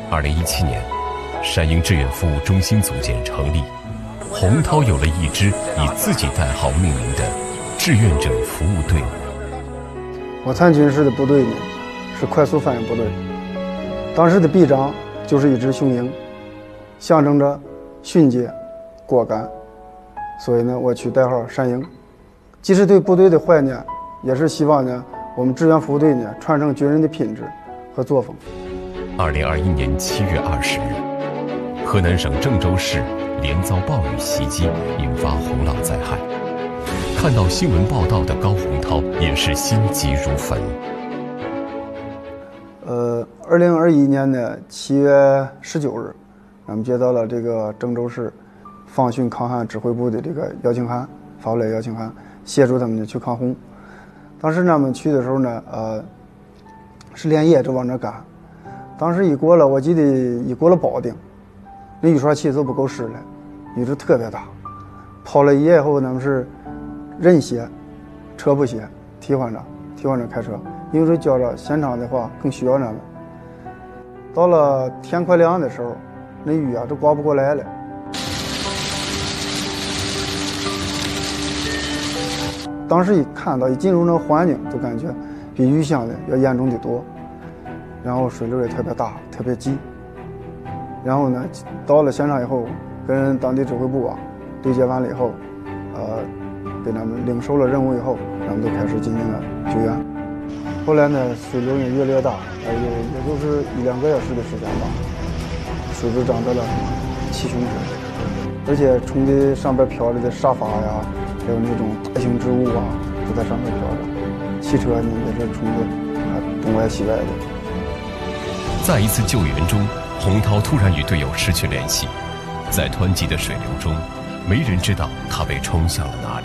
2017年，山鹰志愿服务中心组建成立，洪涛有了一支以自己代号命名的志愿者服务队伍。 我参军时的部队呢，是快速反应部队，当时的臂章就是一只雄鹰，象征着迅捷、果敢，所以呢，我取代号山鹰。既是对部队的怀念，也是希望呢，我们志愿服务队呢传承军人的品质和作风。 2021年7月20日，河南省郑州市连遭暴雨袭击，引发洪涝灾害。看到新闻报道的高洪涛也是心急如焚。 2021年的7月19日，我们接到了这个郑州市防汛抗旱指挥部的这个邀请函，发过来邀请函，协助他们去抗洪。当时我们去的时候呢，是连夜就往那赶。当时我记得一过了保定，那雨刷器都不够使了，雨就特别大。跑了一夜以后，咱们是人歇，车不歇，替换着开车，因为这觉着现场的话更需要咱们。到了天快亮的时候，那雨啊都刮不过来了。当时一进入那个环境，就感觉比预想的要严重的多，然后水流也特别大，特别急。然后呢，到了现场以后，跟当地指挥部对接完了以后，给咱们领受了任务以后，咱们就开始进行了救援。后来呢，水流也越来越大，也就是1-2个小时的时间吧，水就涨到了7胸尺，而且冲的上边飘着的沙发呀，还有那种大型植物都在上面飘着，汽车呢也是冲的东歪西歪的。 在一次救援中，洪涛突然与队友失去联系，在湍急的水流中，没人知道他被冲向了哪里。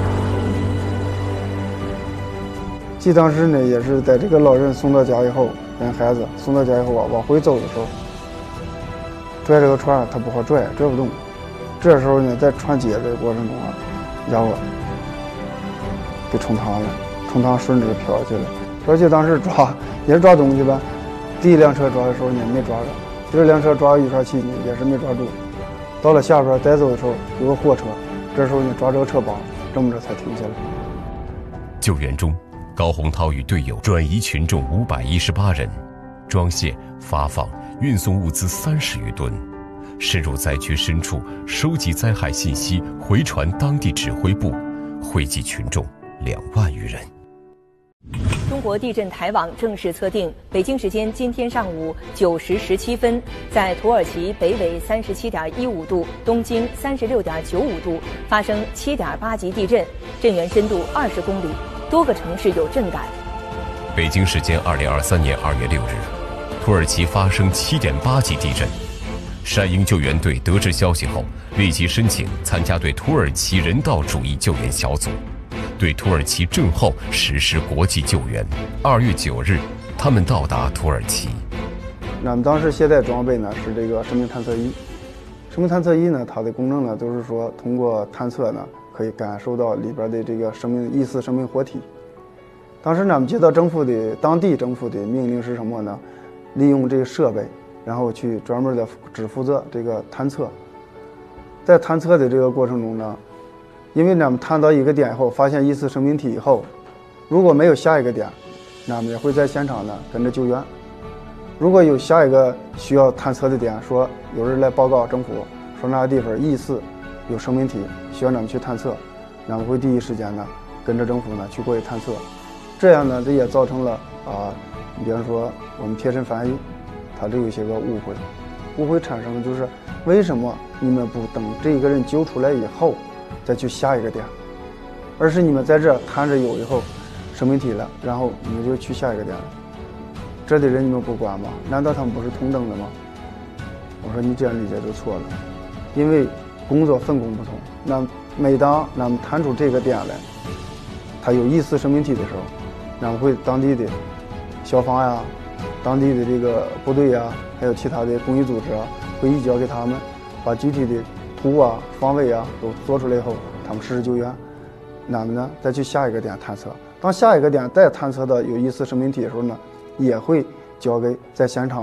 记当时呢，也是在这个老人送到家以后，跟孩子送到家以后往回走的时候，拽这个船他不好拽不动。这时候呢，在穿接的过程中然后被冲塌了，冲塌顺着就飘下去了。而且当时也是抓东西吧，第一辆车抓的时候呢没抓着，第二辆车抓雨刷器呢也是没抓住。到了下边带走的时候有个货车，这时候呢抓这个车把，这么着才停下来。 救援中，高洪涛与队友转移群众518人，装卸、发放、运送物资30余吨，深入灾区深处收集灾害信息，回传当地指挥部，惠及群众2万余人。 中国地震台网正式测定，北京时间今天上午9时17分，在土耳其北纬37.15度、东经36.95度发生7.8级地震，震源深度20公里，多个城市有震感。 北京时间2023年2月6日，土耳其发生7.8级地震。山鹰救援队得知消息后，立即申请参加对土耳其人道主义救援小组，对土耳其震后实施国际救援。2月9日，他们到达土耳其。 咱们当时携带装备呢是这个生命探测仪。生命探测仪呢，它的功能呢都是说通过探测呢可以感受到里边的这个疑似生命活体。当时咱们接到当地政府的命令是什么呢？利用这个设备，然后去专门的只负责这个探测。在探测的这个过程中呢，因为咱们探到一个点以后，发现疑似生命体以后，如果没有下一个点，咱们也会在现场呢跟着救援。如果有下一个需要探测的点，说有人来报告政府，说那个地方疑似有生命体，需要咱们去探测，咱们会第一时间呢跟着政府呢去过去探测。这样呢，这也造成了你比方说我们贴身翻译，它这有一些个误会产生的就是为什么你们不等这个人救出来以后再去下一个点，而是你们在这探着有以后生命体了，然后你们就去下一个点了。这的人你们不管吗？难道他们不是同等的吗？我说你这样理解就错了，因为工作分工不同。那每当咱们探出这个点来，它有疑似生命体的时候，咱们会当地的消防呀、当地的这个部队呀，还有其他的公益组织会移交给他们，把具体的图方位都做出来以后，他们实施救援。咱们呢再去下一个点探测，当下一个点再探测到有疑似生命体的时候呢，也会交给在现场